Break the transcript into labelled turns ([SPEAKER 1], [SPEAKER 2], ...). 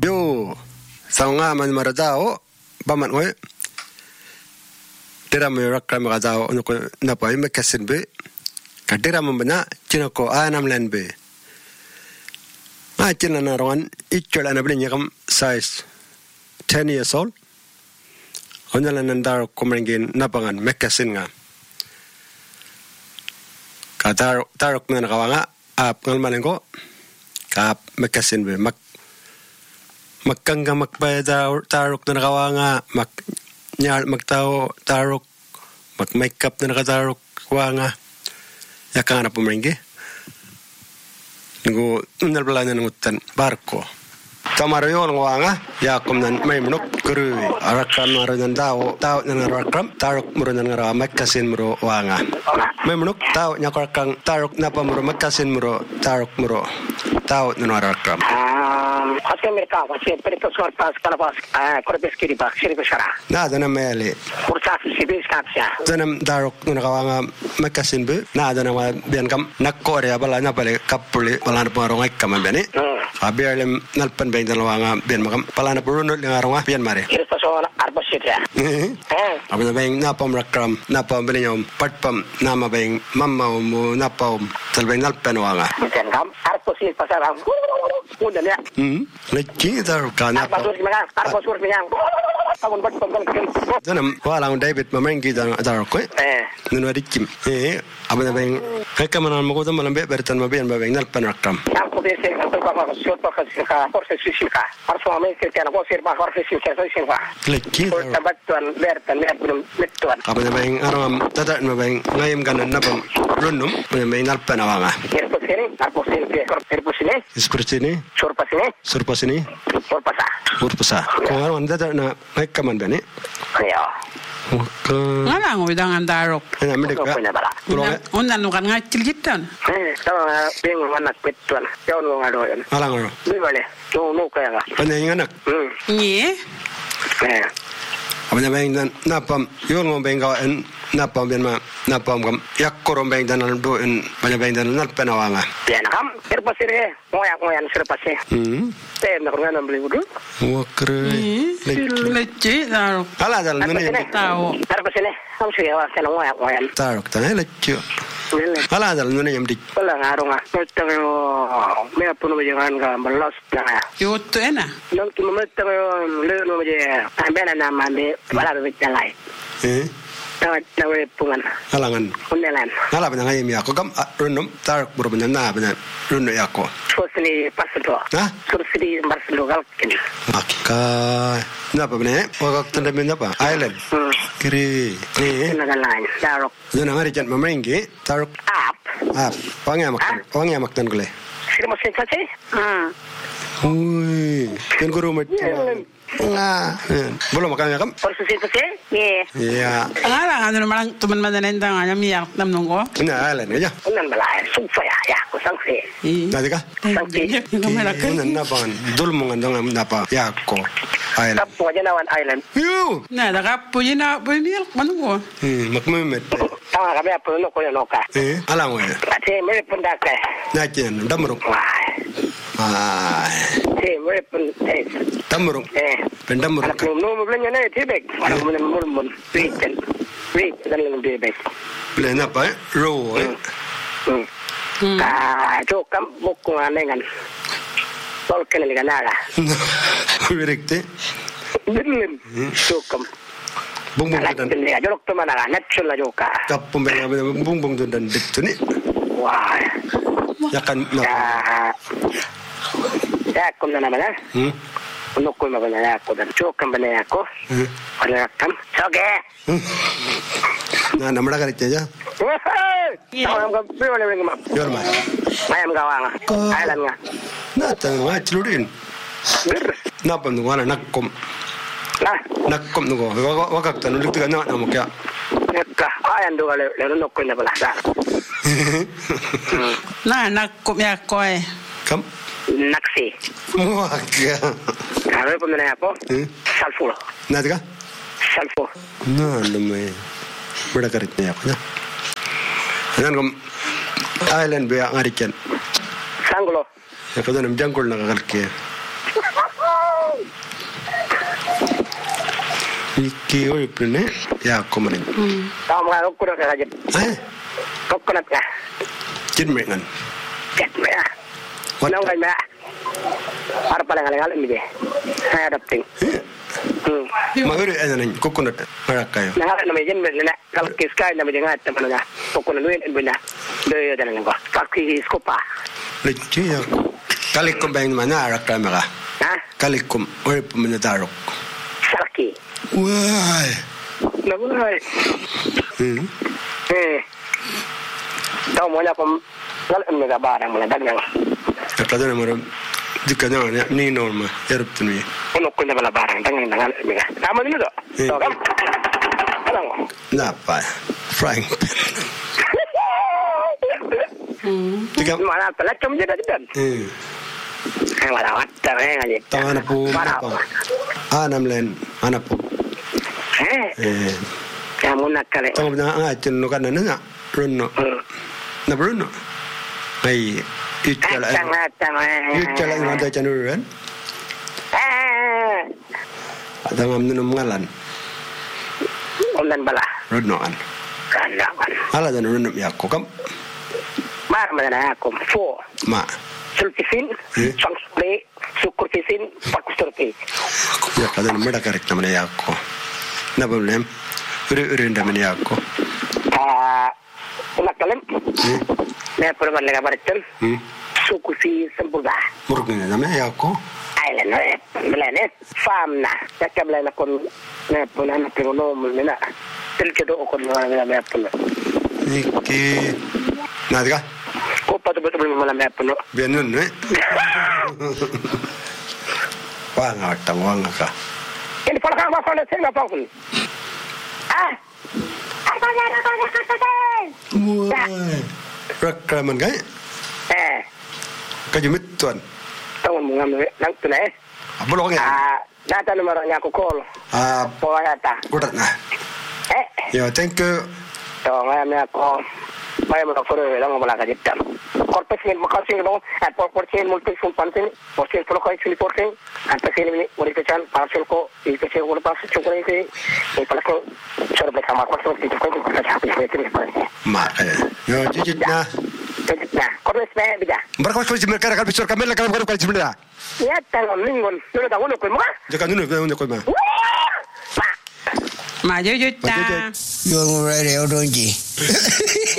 [SPEAKER 1] Yo, saunga man maradao, baman ngoy. Dira mo rakram maradao nuko napay makasin be. Kadira mo bana chinako anam len be. Ma china na ron ichol ana blinya kam size 10 years old. Onyalan nandar kumringin napangan makasin nga. Tarok na nakawanga ap ngalmanen ko. Kap makasin be magkangga magbayad tarok na nakawanga magtao tarok mag-makeup na nakatarok wanga yakang na pumaringgi ngu nalbala na nangutan barko tamaro yun wanga yakom nan may munok kuru arakam na rin tao na narakam tarok muro na nga magkasin muro wanga may munok tao nyakakang tarok na pa muro magkasin muro tarok muro tao na narakam
[SPEAKER 2] Hace mercado, hace preto sorpas calabas, corpes kiriba, siribishara.
[SPEAKER 1] Nada na mali.
[SPEAKER 2] Ursa sibis kapsia.
[SPEAKER 1] Tanam darok nung nakawanga makasin be. Nada na biyan kam nakore bala na pala kapuli pala na parong ay kamabani. Abiyarlem nalpan bayin dalawanga biyan makam pala na purunod ng arong biyan mare.
[SPEAKER 2] Ito so arbosit ya.
[SPEAKER 1] Abi na bayin napam rakram napam balinyom patpam nama bayin mamma mo napam talbayin nalpan wanga.
[SPEAKER 2] Biyan kam arbosit pasaram. Udah ya.
[SPEAKER 1] Lagi darok kana.
[SPEAKER 2] Arbosur gimana? Arbosur gimana? Bangun bangun.
[SPEAKER 1] Tanam walang David mamenggi darok ko. Nunu adikim. Abi na bayin kakaman mo ko to malambe bertan mabiyan bayin nalpan rakram.
[SPEAKER 2] Aku biasa kalau kau siapa kerja, korse sisika. Harus mengambil kerjaan kau sirba korse sisika sisika.
[SPEAKER 1] Lagi darok.
[SPEAKER 2] Tabatuan bertan belum betuan.
[SPEAKER 1] Abi na bayin aram tatat mabayin ngayem kanan napam runum bayin nalpan awanga. Seperti ini. Surpas ini. Surpasa. Kung ano anda na nagkaman ba ni?
[SPEAKER 2] Ayo.
[SPEAKER 3] Ngala ngo idangan darok.
[SPEAKER 1] Ano medika?
[SPEAKER 3] Unan nukan ngacil gitan.
[SPEAKER 2] Tawa bingung anak betuan. Jauh ngadoyan.
[SPEAKER 1] Alang ro.
[SPEAKER 2] Bibale. Jauh nu kaya ka.
[SPEAKER 1] Panay anak.
[SPEAKER 3] Ni.
[SPEAKER 1] Apa namanya napam yon ngom bengkawan napam bian napam kam yakkorom beng dan doen banyak beng dan nalpen awanga.
[SPEAKER 2] Bian kam terpasir ngoyak serpasir. Nak ngana beli wudu.
[SPEAKER 1] Wakre.
[SPEAKER 3] Lecce darok.
[SPEAKER 1] Ala dal nani
[SPEAKER 3] tahu.
[SPEAKER 2] Terpasir ni. Kamu sih awak kena ngoyak.
[SPEAKER 1] Tarok tanah lecce. Ala dal nani yang dik.
[SPEAKER 2] Pala ngarong ah. Metero me puno jangan ka melos na.
[SPEAKER 3] Yo tu ena.
[SPEAKER 2] Nang tu metero le no je. Ambena nama be bala be jalai. Tawa pungan.
[SPEAKER 1] Alangan.
[SPEAKER 2] Unelan.
[SPEAKER 1] Ala bana ngayem ya ko kam runum tarok buru bana na bana runno ya ko.
[SPEAKER 2] Sosni pasdo. Sursidi marsdo galkin.
[SPEAKER 1] Maka napa bana? Wakak tanda bina pa. Island. Kiri.
[SPEAKER 2] Nagalan. Tarok.
[SPEAKER 1] Zona ngari jan mamenggi tarok. Ap. Wangi amak tan gule.
[SPEAKER 2] Sirmo sensace?
[SPEAKER 1] Ui. Kan guru mat. Belum makan ya kam?
[SPEAKER 2] Porsi sensace?
[SPEAKER 1] Iya.
[SPEAKER 3] Ngala ngano malang teman mana nendang anya miyak tam nungko.
[SPEAKER 1] Nah, Island aja.
[SPEAKER 2] Unan balai sufa ya ko sangse.
[SPEAKER 1] Nanti kah?
[SPEAKER 3] Sangse.
[SPEAKER 1] Unan napa? Dul mungan dong napa? Ya ko. Island.
[SPEAKER 2] Tapu aja nawan island.
[SPEAKER 1] Yo.
[SPEAKER 3] Nah, dah kapu je nak beli manungko.
[SPEAKER 1] Makmemet.
[SPEAKER 2] Tawa kami apa no ko no ka.
[SPEAKER 1] Alang we.
[SPEAKER 2] Ate me pun dak.
[SPEAKER 1] Najen damruk.
[SPEAKER 2] Me pun
[SPEAKER 1] damruk. Pendamruk.
[SPEAKER 2] Anak no belanja na tibek. Orang mun weekend. Week dan tibek.
[SPEAKER 1] Belanja apa? Ro.
[SPEAKER 2] Jokam buku anengan. Tol kene ganara.
[SPEAKER 1] Direkte.
[SPEAKER 2] Dilim. Jokam.
[SPEAKER 1] Bung dan
[SPEAKER 2] ya jorok tu mana natural joka.
[SPEAKER 1] Kapum bung dan itu ni.
[SPEAKER 2] Wah.
[SPEAKER 1] Ya kan.
[SPEAKER 2] Ya kum na mana? Untuk kum apa ya aku dan jokam benda aku. Ada kam. Soge.
[SPEAKER 1] Nah, nama dah kerja aja.
[SPEAKER 2] Tahu kam boleh boleh kam.
[SPEAKER 1] Jorma.
[SPEAKER 2] Ayam gawang. Island nga.
[SPEAKER 1] Nah, tengah celurin. Napa tu mana nakkom. Nakkom tu ko. Wakak tu nulik tu kan nak nama kya.
[SPEAKER 2] Nakka. Ayam tu kalau lalu nakkom na pala.
[SPEAKER 3] Nah, nakkom ya koi.
[SPEAKER 1] Kam?
[SPEAKER 2] Naksi.
[SPEAKER 1] Waka.
[SPEAKER 2] Kalau pun na ako. Salfo.
[SPEAKER 1] Nah, tu kah?
[SPEAKER 2] Salfo.
[SPEAKER 1] Nah, nama. Beda kerja aku ya. Jangan kom. Island biar ngarikan.
[SPEAKER 2] Sanglo.
[SPEAKER 1] Ya, kalau nam jangkul nak kerja. Iki uripne ya komanin.
[SPEAKER 2] Tahu mau kurang aja. Coconut ya.
[SPEAKER 1] Jinmengan.
[SPEAKER 2] Ya. Wanang kan ya. Para paling aling-aling dia. Saya adapting.
[SPEAKER 1] Maguri anan coconut marakayo.
[SPEAKER 2] Nah, namanya jinmen na kalau kiskai namanya ngat temannya. Coconut nuin benda. Deh dan nengko. Pakai skopa.
[SPEAKER 1] Lucu ya. Kalikum bang mana arakam ka? Kalikum urip menadarok.
[SPEAKER 2] Salaki.
[SPEAKER 1] Wah.
[SPEAKER 2] Nabuhay. Tahu mo na kung ngalan mga barang mga dagang.
[SPEAKER 1] Kata na mo dikanya na ni norma erop tunu.
[SPEAKER 2] Ano ko na mga barang dagang ngalan mga. Tama nito. So kam. Alam mo.
[SPEAKER 1] Na pa. Frank.
[SPEAKER 2] Tiga mana pala cum dia dan. Ang malawat tereng aja.
[SPEAKER 1] Tawana po. Anam len anak po.
[SPEAKER 2] Kamu nak kali.
[SPEAKER 1] Tahu na atin no kana na runno. Na runno. Ay itala. Itala ngada januran. Ada ngamnu ngalan.
[SPEAKER 2] Ulan bala.
[SPEAKER 1] Runnoan.
[SPEAKER 2] Kanakan.
[SPEAKER 1] Ala dan runno ya ko kam.
[SPEAKER 2] Mar mana aku fo.
[SPEAKER 1] Ma.
[SPEAKER 2] Sultisin, sangsle, sukurtisin, pakusturti.
[SPEAKER 1] Ya kada meda correct namanya ya ko. Na problem. Uri ndamani ya ko.
[SPEAKER 2] Nakalim. Ne perban lega barcel. Sukusi sempurna.
[SPEAKER 1] Murugna namanya ya ko.
[SPEAKER 2] Island melane famna. Takamla kon ne punan pirono mulmina. Tilkedo kon wala me apun.
[SPEAKER 1] Iki Nadiga?
[SPEAKER 2] Ko betul-betul malam me apun.
[SPEAKER 1] Bianun ne. Wanga tawanga ka.
[SPEAKER 2] Ini pala ka fa na senga pa kun.
[SPEAKER 1] Rakaman gay? Kajumit tuan.
[SPEAKER 2] Tahu mengam nang tunai.
[SPEAKER 1] Bolong ya.
[SPEAKER 2] Data nomornya aku call. Pokoknya ta.
[SPEAKER 1] Udah nah. Ya, thank you.
[SPEAKER 2] Tahu ngamnya aku. Mai mo ko re lang wala ka ditam. Corporation makasing no at proportion multiple function portion pro ko actually portion at pasel ni uri ka chan partial ko ikase ur pas chukre ke e pala ko chor be kama ko so ti ko ka cha pe ke pa.
[SPEAKER 1] Ma. Yo jijit na.
[SPEAKER 2] Corres me bida.
[SPEAKER 1] Barko ko jimmer kara kalbisor kamel ka ko jimmer.
[SPEAKER 2] Ya tangon ningon no da wono ko ma.
[SPEAKER 1] Jaka nuno ko ma.
[SPEAKER 3] Ma yo ta.
[SPEAKER 4] Yo radio donji.